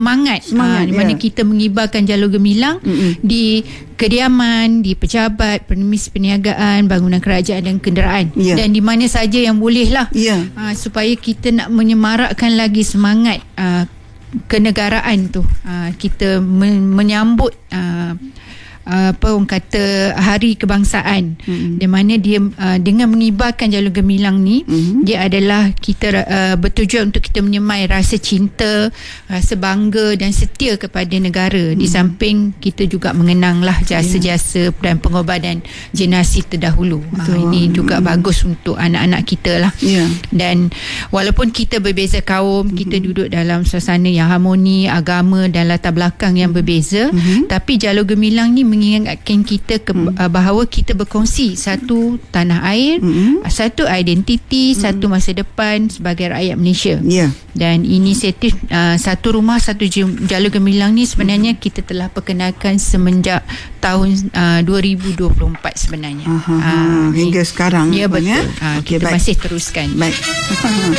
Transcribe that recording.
Di mana kita mengibarkan jalur gemilang di kediaman, di pejabat, permis perniagaan, bangunan kerajaan dan kenderaan, dan di mana saja yang boleh lah, supaya kita nak menyemarakkan lagi semangat kenegaraan tu. Kita menyambut orang kata hari kebangsaan, di mana dia dengan mengibarkan jalur gemilang ni, dia adalah kita bertujuan untuk kita menyemai rasa cinta, rasa bangga dan setia kepada negara. Di samping kita juga mengenanglah jasa-jasa dan pengorbanan generasi terdahulu. Ini juga bagus untuk anak-anak kita lah. Dan walaupun kita berbeza kaum, kita duduk dalam suasana yang harmoni, agama dan latar belakang yang berbeza, tapi jalur gemilang ni mengingatkan kita bahawa kita berkongsi satu tanah air, satu identiti, satu masa depan sebagai rakyat Malaysia. Dan inisiatif satu rumah satu jalur gemilang ni sebenarnya kita telah perkenalkan semenjak tahun 2024 sebenarnya. Hingga sekarang. Ya, betul. Kita masih teruskan. Baik.